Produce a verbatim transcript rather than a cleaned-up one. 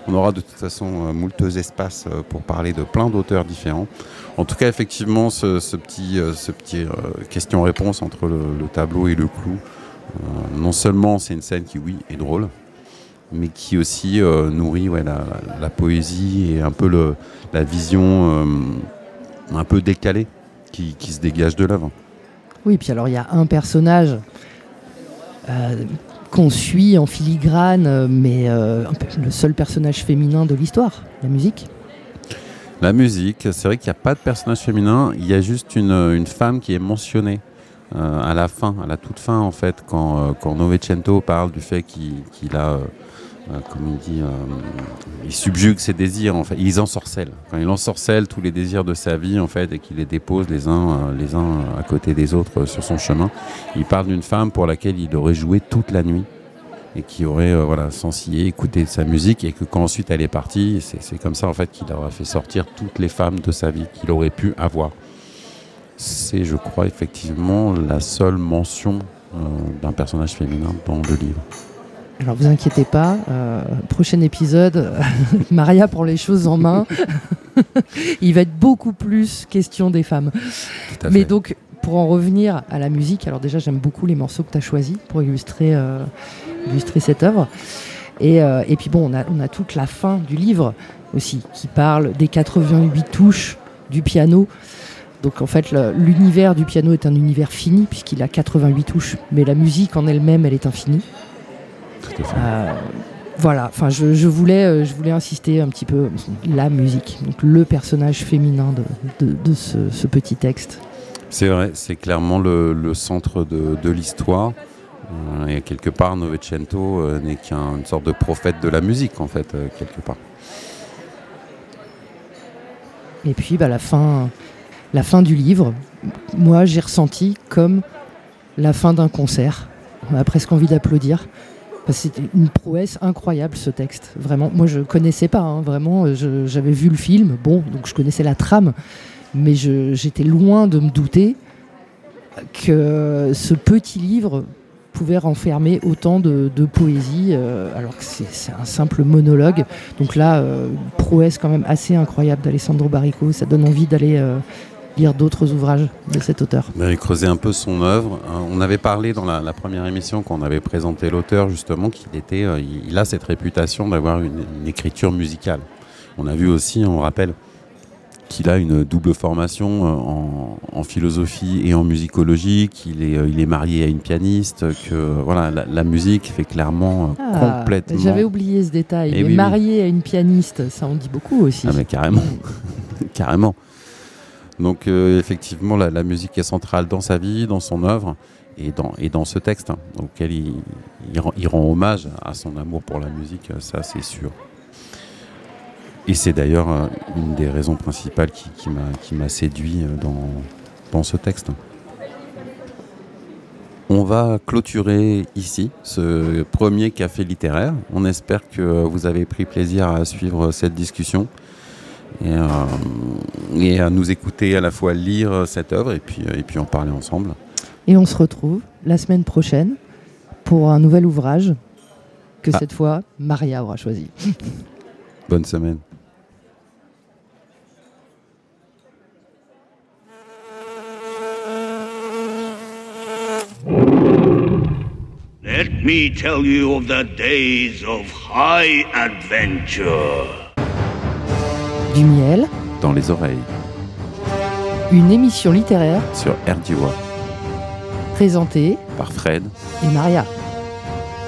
On aura de toute façon euh, moulteux espaces euh, pour parler de plein d'auteurs différents. En tout cas, effectivement, ce, ce petit, euh, ce petit euh, question-réponse entre le, le tableau et le clou, euh, non seulement c'est une scène qui, oui, est drôle, mais qui aussi euh, nourrit ouais, la, la, la poésie et un peu le, la vision euh, un peu décalée qui, qui se dégage de l'œuvre. Oui, puis alors il y a un personnage euh, qu'on suit en filigrane, mais euh, le seul personnage féminin de l'histoire, la musique. La musique, c'est vrai qu'il n'y a pas de personnage féminin, il y a juste une, une femme qui est mentionnée euh, à la fin, à la toute fin en fait, quand, euh, quand Novecento parle du fait qu'il, qu'il a, euh, euh, comme il dit, euh, il subjugue ses désirs, en fait, il les ensorcelle. Quand il ensorcelle tous les désirs de sa vie en fait, et qu'il les dépose les uns, euh, les uns à côté des autres euh, sur son chemin, il parle d'une femme pour laquelle il aurait joué toute la nuit. Et qui aurait euh, voilà, s'ensillé, écouté sa musique, et que quand ensuite elle est partie, c'est, c'est comme ça en fait qu'il aura fait sortir toutes les femmes de sa vie qu'il aurait pu avoir. C'est, je crois, effectivement la seule mention euh, d'un personnage féminin dans le livre. Alors vous inquiétez pas, euh, prochain épisode, Maria prend les choses en main. Il va être beaucoup plus question des femmes. Tout à Mais fait. donc, pour en revenir à la musique, alors déjà j'aime beaucoup les morceaux que tu as choisis pour illustrer, euh, illustrer cette œuvre. Et, euh, et puis bon, on a, on a toute la fin du livre aussi, qui parle des quatre-vingt-huit touches du piano. Donc en fait, le, l'univers du piano est un univers fini, puisqu'il a quatre-vingt-huit touches. Mais la musique en elle-même, elle est infinie. Tout à fait. Euh, voilà, enfin je, je, voulais, je voulais insister un petit peu, la musique, donc le personnage féminin de, de, de ce, ce petit texte. C'est vrai, c'est clairement le, le centre de, de l'histoire. Euh, et quelque part, Novecento euh, n'est qu'une sorte de prophète de la musique, en fait, euh, quelque part. Et puis, bah, la fin, la fin du livre, moi, j'ai ressenti comme la fin d'un concert. On a presque envie d'applaudir. C'était une prouesse incroyable, ce texte. Vraiment, moi, je connaissais pas, hein, vraiment. Je, j'avais vu le film, bon, donc je connaissais la trame. Mais je, j'étais loin de me douter que ce petit livre pouvait renfermer autant de, de poésie, euh, alors que c'est, c'est un simple monologue. Donc là, euh, prouesse quand même assez incroyable d'Alessandro Baricco. Ça donne envie d'aller euh, lire d'autres ouvrages de cet auteur. Mais creuser un peu son œuvre. On avait parlé dans la, la première émission quand on avait présenté l'auteur, justement, qu'il était, euh, il a cette réputation d'avoir une, une écriture musicale. On a vu aussi, on rappelle, qu'il a une double formation en, en philosophie et en musicologie, qu'il est, il est marié à une pianiste, que voilà, la, la musique fait clairement ah, complètement... J'avais oublié ce détail, et il oui, est marié oui. à une pianiste, ça en dit beaucoup aussi. Ah mais carrément, carrément. Donc euh, effectivement, la, la musique est centrale dans sa vie, dans son œuvre, et dans, et dans ce texte, hein, auquel il, il, rend, il rend hommage à son amour pour la musique, ça c'est sûr. Et c'est d'ailleurs euh, une des raisons principales qui, qui, m'a, qui m'a séduit dans, dans ce texte. On va clôturer ici ce premier café littéraire. On espère que vous avez pris plaisir à suivre cette discussion et, euh, et à nous écouter à la fois lire cette œuvre et puis, et puis en parler ensemble. Et on se retrouve la semaine prochaine pour un nouvel ouvrage que ah. cette fois Maria aura choisi. Bonne semaine. Let me tell you of the days of high adventure. Du miel. Dans les oreilles. Une émission littéraire. Sur R D W A. Présentée. Par Fred. Et Maria.